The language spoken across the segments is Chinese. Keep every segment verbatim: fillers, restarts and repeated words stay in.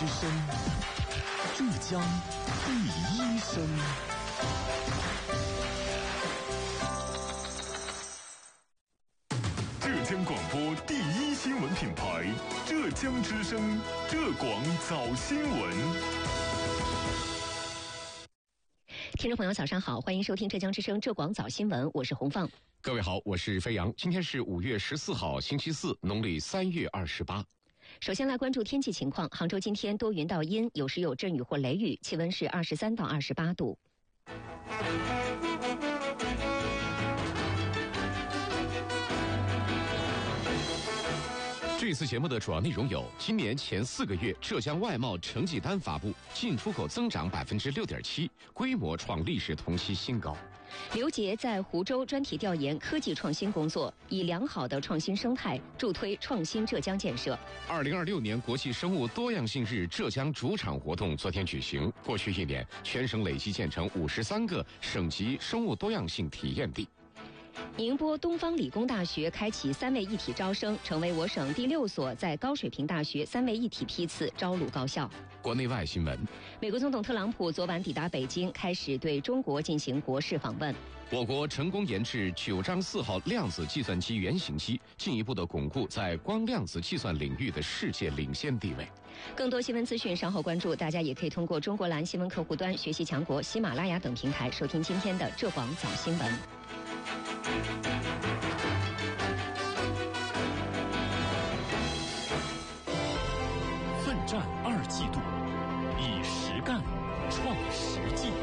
之声，浙江第一声。浙江广播第一新闻品牌，浙江之声，浙广早新闻。 听众朋友早上好，欢迎收听浙江之声浙广早新闻，我是洪放。 各位好，我是飞扬。今天是五月十四号星期四，农历三月二十八。 首先来关注天气情况，杭州今天多云到阴，有时有阵雨或雷雨，气温是二十三到二十八度。 这次节目的主要内容有：今年前四个月浙江外贸成绩单发布，进出口增长百分之六点七，规模创历史同期新高。 刘杰在湖州专题调研科技创新工作，以良好的创新生态助推创新浙江建设。 二零二六年国际生物多样性日浙江主场活动昨天举行，过去一年全省累计建成五十三个省级生物多样性体验地。 宁波东方理工大学开启三位一体招生，成为我省第六所在高水平大学三位一体批次招录高校。 国内外新闻： 美国总统特朗普昨晚抵达北京，开始对中国进行国事访问。 我国成功研制九章四号量子计算机原型机，进一步的巩固在光量子计算领域的世界领先地位。 更多新闻资讯稍后关注，大家也可以通过中国蓝新闻客户端、学习强国、喜马拉雅等平台收听今天的浙广早新闻。 奋战二季度，以实干创实际。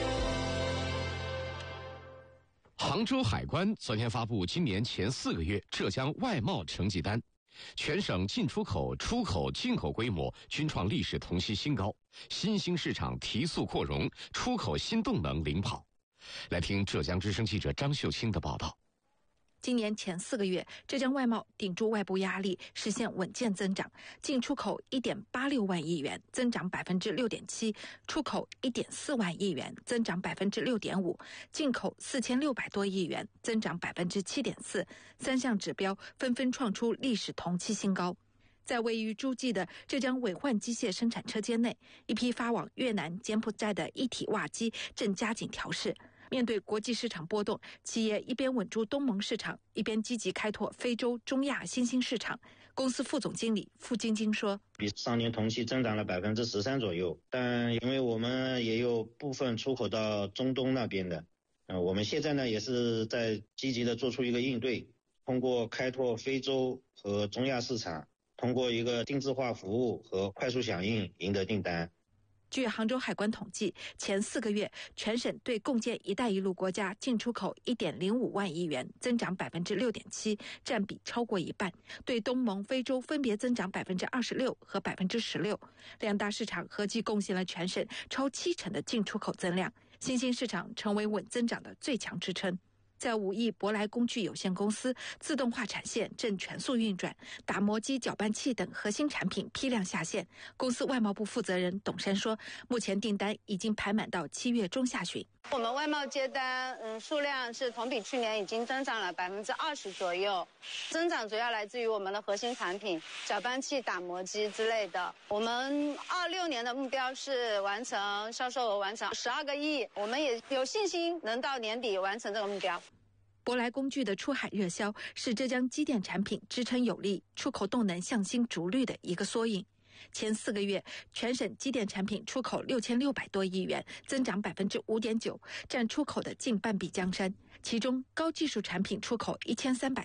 杭州海关昨天发布今年前四个月浙江外贸成绩单，全省进出口、出口、进口规模均创历史同期新高，新兴市场提速扩容，出口新动能领跑。来听浙江之声记者张秀清的报道。 今年前四个月，浙江外贸顶住外部压力，实现稳健增长，进出口 一点八六万亿元，增长 百分之六点七， 出口 一点四万亿元，增长 百分之六点五， 进口四千六百多亿元，增长 百分之七点四， 三项指标纷纷创出历史同期新高。在位于诸暨的浙江伟焕机械生产车间内，一批发往越南、柬埔寨的一体挖机正加紧调试。面对国际市场波动，企业一边稳住东盟市场，一边积极开拓非洲、中亚新兴市场。公司副总经理付晶晶说：“ 比上年同期增长了百分之十三左右，但因为我们也有部分出口到中东那边的，呃，我们现在呢也是在积极的做出一个应对，通过开拓非洲和中亚市场，通过一个定制化服务和快速响应赢得订单。” 据杭州海关统计，前四个月全省对共建“一带一路”国家进出口 一点零五万亿元，增长 百分之六点七， 占比超过一半；对东盟、非洲分别增长 百分之二十六 和 百分之十六， 两大市场合计贡献了全省超七成的进出口增量，新兴市场成为稳增长的最强支撑。在武义博来工具有限公司，自动化产线正全速运转，打磨机、搅拌器等核心产品批量下线。公司外贸部负责人董山说，目前订单已经排满到七月中下旬。 我们外贸接单嗯数量是同比去年已经增长了百分之二十左右，增长主要来自于我们的核心产品搅拌器、打磨机之类的。我们二六年的目标是完成销售额完成十二个亿，我们也有信心能到年底完成这个目标。 博来工具的出海热销是浙江机电产品支撑有力、出口动能向新逐绿的一个缩影。前四个月，全省机电产品出口六千六百多亿元，增长 百分之五点九， 占出口的近半壁江山。其中，高技术产品出口一千三百